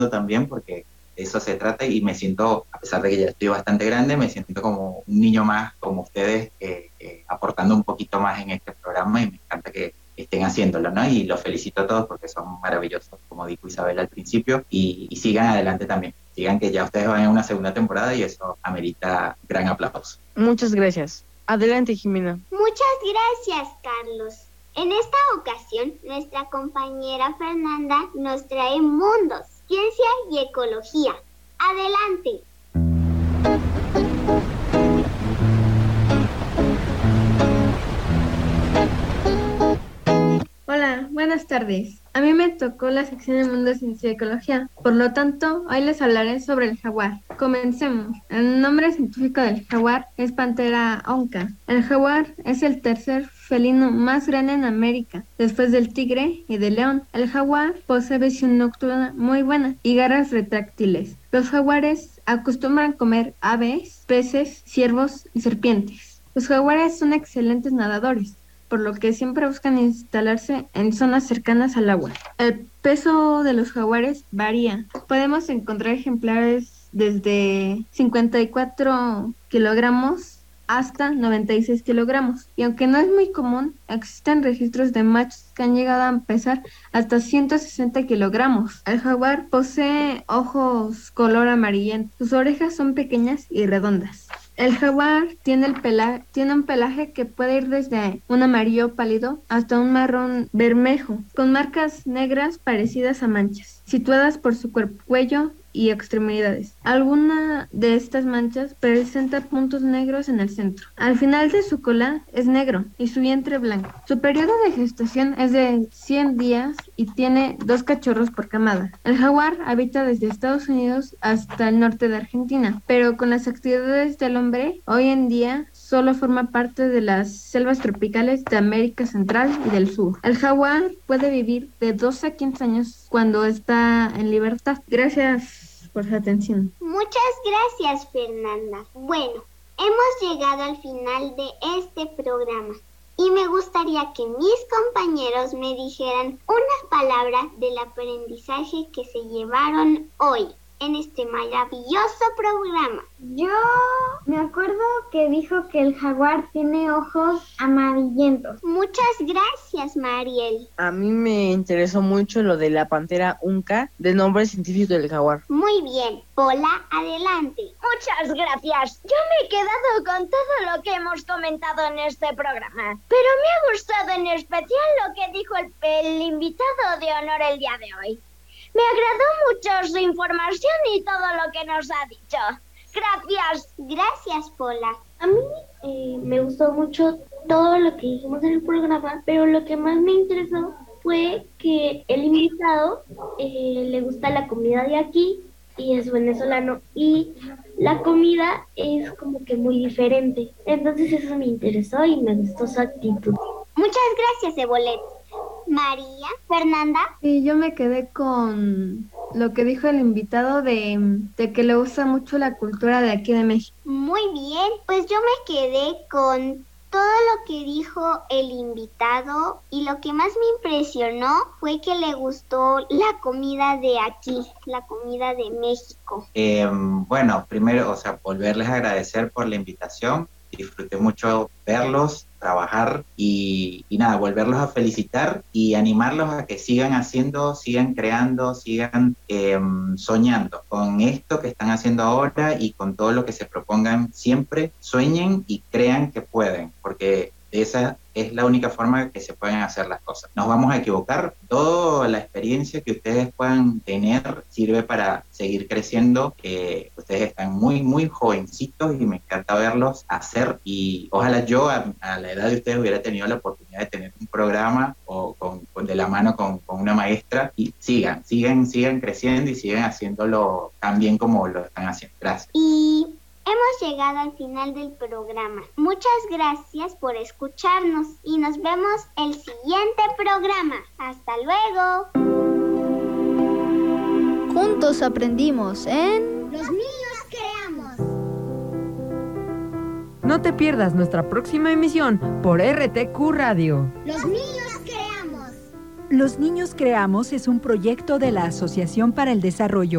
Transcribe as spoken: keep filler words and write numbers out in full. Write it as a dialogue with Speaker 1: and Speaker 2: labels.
Speaker 1: también, porque de eso se trata y me siento, a pesar de que ya estoy bastante grande, me siento como un niño más, como ustedes, eh, eh, aportando un poquito más en este programa y me encanta que estén haciéndolo, ¿no? Y los felicito a todos porque son maravillosos, como dijo Isabel al principio, y, y sigan adelante también. Sigan que ya ustedes van en una segunda temporada y eso amerita gran aplauso.
Speaker 2: Muchas gracias. Adelante, Jimena.
Speaker 3: Muchas gracias, Carlos. En esta ocasión, nuestra compañera Fernanda nos trae mundos, ciencia y ecología. Adelante.
Speaker 4: Hola, buenas tardes. A mí me tocó la sección de Mundo, Ciencia y Ecología. Por lo tanto, hoy les hablaré sobre el jaguar. Comencemos. El nombre científico del jaguar es Panthera onca. El jaguar es el tercer felino más grande en América, después del tigre y del león. El jaguar posee visión nocturna muy buena y garras retráctiles. Los jaguares acostumbran comer aves, peces, ciervos y serpientes. Los jaguares son excelentes nadadores, por lo que siempre buscan instalarse en zonas cercanas al agua. El peso de los jaguares varía. Podemos encontrar ejemplares desde cincuenta y cuatro kilogramos hasta noventa y seis kilogramos. Y aunque no es muy común, existen registros de machos que han llegado a pesar hasta ciento sesenta kilogramos. El jaguar posee ojos color amarillento. Sus orejas son pequeñas y redondas. El jaguar tiene, el pela- tiene un pelaje que puede ir desde un amarillo pálido hasta un marrón bermejo, con marcas negras parecidas a manchas, situadas por su cuerpo, cuello y extremidades. Alguna de estas manchas presenta puntos negros en el centro. Al final de su cola es negro y su vientre blanco. Su periodo de gestación es de cien días y tiene dos cachorros por camada. El jaguar habita desde Estados Unidos hasta el norte de Argentina, pero con las actividades del hombre, hoy en día solo forma parte de las selvas tropicales de América Central y del Sur. El jaguar puede vivir de doce a quince años cuando está en libertad. Gracias por su atención.
Speaker 3: Muchas gracias, Fernanda. Bueno, hemos llegado al final de este programa y me gustaría que mis compañeros me dijeran una palabra del aprendizaje que se llevaron hoy en este maravilloso programa.
Speaker 5: Yo me acuerdo que dijo que el jaguar tiene ojos amarillentos.
Speaker 3: Muchas gracias, Mariel.
Speaker 2: A mí me interesó mucho lo de la pantera onca, del nombre científico del jaguar.
Speaker 3: Muy bien. Pola, adelante.
Speaker 6: Muchas gracias. Yo me he quedado con todo lo que hemos comentado en este programa, pero me ha gustado en especial lo que dijo el, el invitado de honor el día de hoy. Me agradó mucho su información y todo lo que nos ha dicho. Gracias.
Speaker 3: Gracias, Pola.
Speaker 5: A mí eh, me gustó mucho todo lo que dijimos en el programa, pero lo que más me interesó fue que el invitado eh, le gusta la comida de aquí y es venezolano y la comida es como que muy diferente. Entonces eso me interesó y me gustó su actitud.
Speaker 3: Muchas gracias, Ebolet. María, Fernanda.
Speaker 4: Y yo me quedé con lo que dijo el invitado de, de que le gusta mucho la cultura de aquí de México.
Speaker 3: Muy bien, pues yo me quedé con todo lo que dijo el invitado y lo que más me impresionó fue que le gustó la comida de aquí, la comida de México.
Speaker 1: Eh, bueno, primero, o sea, volverles a agradecer por la invitación. Disfruté mucho verlos, trabajar y, y nada, volverlos a felicitar y animarlos a que sigan haciendo, sigan creando, sigan eh, soñando con esto que están haciendo ahora y con todo lo que se propongan. Siempre sueñen y crean que pueden, porque esa es la única forma que se pueden hacer las cosas. Nos vamos a equivocar. Toda la experiencia que ustedes puedan tener sirve para seguir creciendo. Eh, ustedes están muy, muy jovencitos y me encanta verlos hacer. Y ojalá yo a, a la edad de ustedes hubiera tenido la oportunidad de tener un programa o con, con de la mano con, con una maestra. Y sigan, sigan, sigan creciendo y sigan haciéndolo tan bien como lo están haciendo. Gracias.
Speaker 3: Y hemos llegado al final del programa. Muchas gracias por escucharnos y nos vemos el siguiente programa. ¡Hasta luego!
Speaker 7: Juntos aprendimos en...
Speaker 3: Los niños creamos.
Speaker 8: No te pierdas nuestra próxima emisión por R T Q Radio.
Speaker 3: Los niños creamos.
Speaker 8: Los Niños Creamos es un proyecto de la Asociación para el Desarrollo